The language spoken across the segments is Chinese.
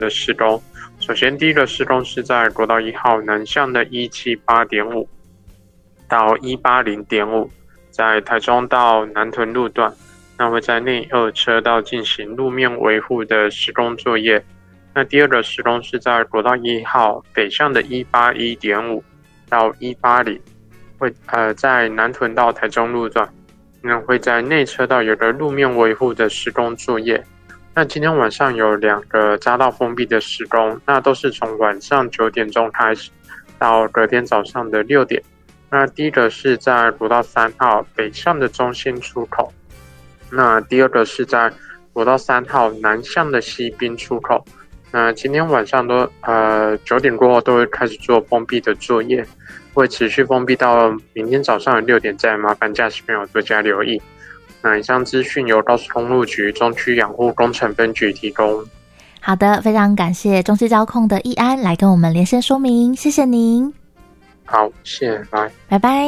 的施工。首先第一个施工是在国道1号南向的 178.5 到 180.5， 在台中到南屯路段，那会在内2车道进行路面维护的施工作业。那第二个施工是在国道1号北向的 181.5 到180，会在南屯到台中路段，那会在内车道有个路面维护的施工作业。那今天晚上有2个匝道封闭的施工，那都是从晚上9点钟开始到隔天早上的6点。那第一个是在国道3号北向的中心出口，那第二个是在国道3号南向的西滨出口。那今天晚上都9点过后都会开始做封闭的作业，会持续封闭到明天早上的6点，再麻烦驾驶朋友多加留意。那以上资讯由高速公路局中区养护工程分局提供。 好的，非常感谢中区交控的易安来跟我们连线说明，谢谢您。 好，谢谢， 拜拜。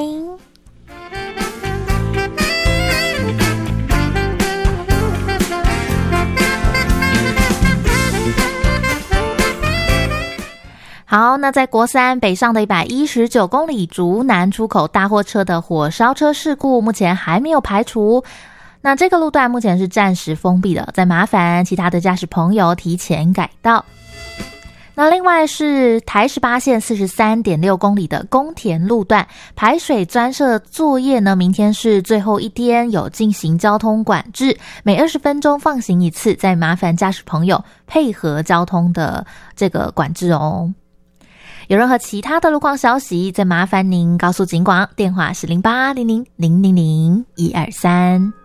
好，那在国3北上的119公里竹南出口大货车的火烧车事故目前还没有排除，那这个路段目前是暂时封闭的，再麻烦其他的驾驶朋友提前改道。那另外是台18线 43.6 公里的公田路段排水钻设作业呢，明天是最后一天，有进行交通管制，每20分钟放行一次，再麻烦驾驶朋友配合交通的这个管制哦。有任何其他的路况消息，再麻烦您告诉警广，电话是0800000123。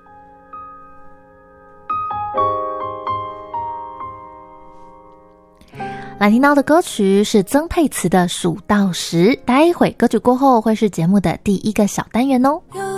来听到的歌曲是曾沛慈的《数到10》，待会歌曲过后会是节目的第一个小单元哦。